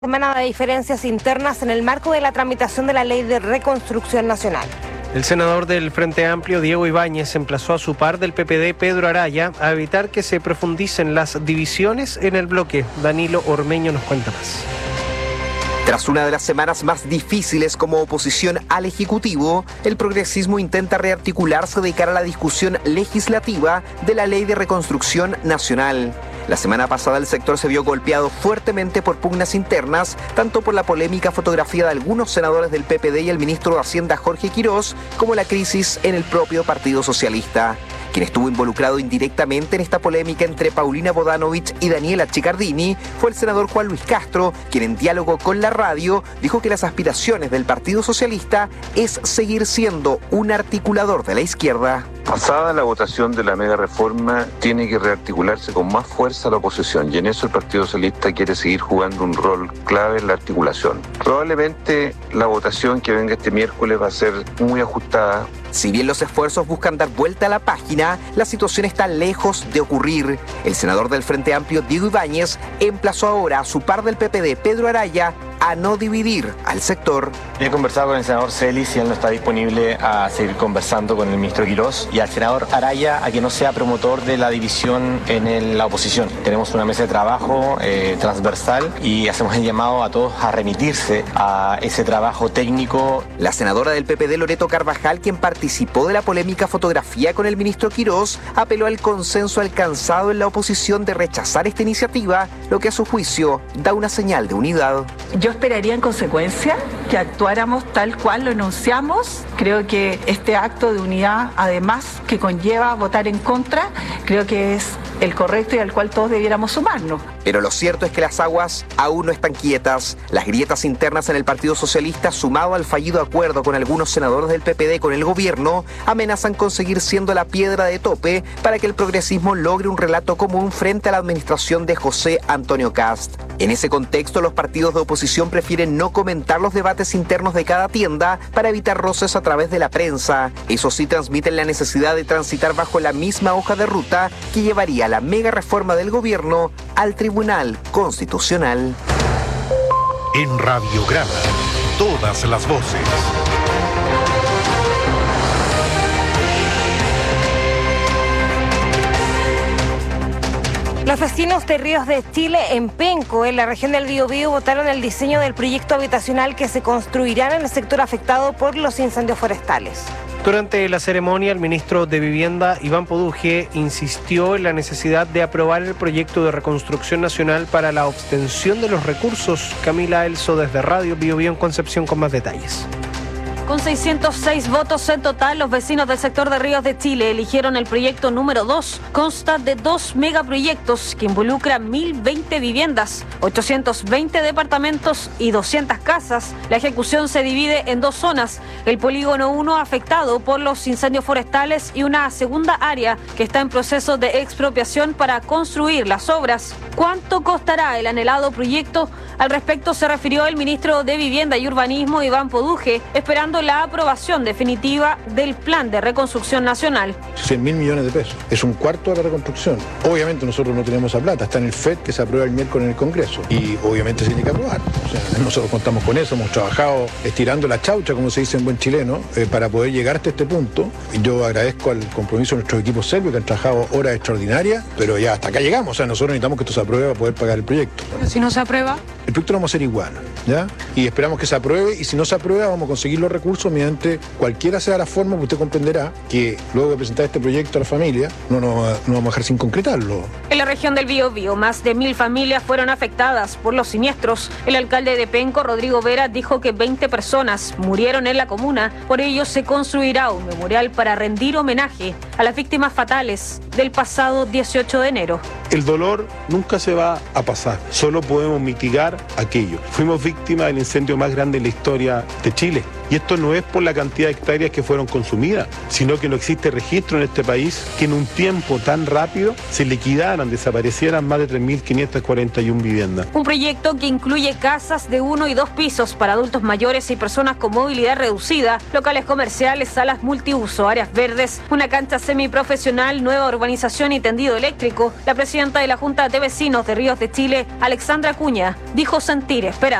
Semana de diferencias internas en el marco de la tramitación de la Ley de Reconstrucción Nacional. El senador del Frente Amplio, Diego Ibáñez, emplazó a su par del PPD, Pedro Araya, a evitar que se profundicen las divisiones en el bloque. Danilo Ormeño nos cuenta más. Tras una de las semanas más difíciles como oposición al Ejecutivo, el progresismo intenta rearticularse de cara a la discusión legislativa de la Ley de Reconstrucción Nacional. La semana pasada el sector se vio golpeado fuertemente por pugnas internas, tanto por la polémica fotografía de algunos senadores del PPD y el ministro de Hacienda Jorge Quirós, como la crisis en el propio Partido Socialista. Quien estuvo involucrado indirectamente en esta polémica entre Paulina Bodanovich y Daniela Chiccardini fue el senador Juan Luis Castro, quien en diálogo con la radio dijo que las aspiraciones del Partido Socialista es seguir siendo un articulador de la izquierda. Pasada la votación de la mega reforma, tiene que rearticularse con más fuerza la oposición, y en eso el Partido Socialista quiere seguir jugando un rol clave en la articulación. Probablemente la votación que venga este miércoles va a ser muy ajustada. Si bien los esfuerzos buscan dar vuelta a la página, la situación está lejos de ocurrir. El senador del Frente Amplio, Diego Ibáñez, emplazó ahora a su par del PPD, Pedro Araya, a no dividir al sector. He conversado con el senador Celis y él no está disponible a seguir conversando con el ministro Quirós, y al senador Araya a que no sea promotor de la división en la oposición. Tenemos una mesa de trabajo transversal y hacemos el llamado a todos a remitirse a ese trabajo técnico. La senadora del PPD, Loreto Carvajal, quien participó de la polémica fotografía con el ministro Quirós, apeló al consenso alcanzado en la oposición de rechazar esta iniciativa, lo que a su juicio da una señal de unidad. Yo esperaría en consecuencia que actuáramos tal cual lo enunciamos. Creo que este acto de unidad, además que conlleva votar en contra, creo que es el correcto y al cual todos debiéramos sumarnos. Pero lo cierto es que las aguas aún no están quietas. Las grietas internas en el Partido Socialista, sumado al fallido acuerdo con algunos senadores del PPD con el gobierno, amenazan con seguir siendo la piedra de tope para que el progresismo logre un relato común frente a la administración de José Antonio Kast. En ese contexto, los partidos de oposición prefieren no comentar los debates internos de cada tienda para evitar roces a través de la prensa. Eso sí, transmiten la necesidad de transitar bajo la misma hoja de ruta que llevaría la mega reforma del gobierno al Tribunal Constitucional. En Radiograma, todas las voces. Los vecinos de Ríos de Chile en Penco, en la región del Biobío, votaron el diseño del proyecto habitacional que se construirá en el sector afectado por los incendios forestales. Durante la ceremonia, el ministro de Vivienda, Iván Poduje, insistió en la necesidad de aprobar el proyecto de reconstrucción nacional para la obtención de los recursos. Camila Elso, desde Radio Biobío en Concepción, con más detalles. Con 606 votos en total, los vecinos del sector de Ríos de Chile eligieron el proyecto número 2. Consta de 2 megaproyectos que involucran 1.020 viviendas, 820 departamentos y 200 casas. La ejecución se divide en 2 zonas: el polígono 1 afectado por los incendios forestales y una segunda área que está en proceso de expropiación para construir las obras. ¿Cuánto costará el anhelado proyecto? Al respecto se refirió el ministro de Vivienda y Urbanismo, Iván Poduje, esperando la aprobación definitiva del Plan de Reconstrucción Nacional. 100.000 millones de pesos. Es un cuarto de la reconstrucción. Obviamente nosotros no tenemos esa plata. Está en el FED, que se aprueba el miércoles en el Congreso. Y obviamente se tiene que aprobar. O sea, nosotros contamos con eso. Hemos trabajado estirando la chaucha, como se dice en buen chileno, para poder llegar hasta este punto. Yo agradezco al compromiso de nuestros equipos serbios que han trabajado horas extraordinarias, pero ya hasta acá llegamos. O sea, nosotros necesitamos que esto se apruebe para poder pagar el proyecto. Si no se aprueba, el proyecto lo vamos a hacer igual, ¿ya? Y esperamos que se apruebe, y si no se aprueba vamos a conseguir los recursos mediante cualquiera sea la forma, que usted comprenderá que luego de presentar este proyecto a la familia no vamos a dejar sin concretarlo. En la región del Biobío, más de 1.000 familias fueron afectadas por los siniestros. El alcalde de Penco, Rodrigo Vera, dijo que 20 personas murieron en la comuna. Por ello se construirá un memorial para rendir homenaje a las víctimas fatales del pasado 18 de enero. El dolor nunca se va a pasar, solo podemos mitigar aquello. Fuimos víctimas del incendio más grande en la historia de Chile. Y esto no es por la cantidad de hectáreas que fueron consumidas, sino que no existe registro en este país que en un tiempo tan rápido se liquidaran, desaparecieran más de 3.541 viviendas. Un proyecto que incluye casas de 1 y 2 pisos para adultos mayores y personas con movilidad reducida, locales comerciales, salas multiuso, áreas verdes, una cancha semiprofesional, nueva urbanización y tendido eléctrico. La presidenta de la Junta de Vecinos de Ríos de Chile, Alexandra Acuña, dijo sentir esperanza.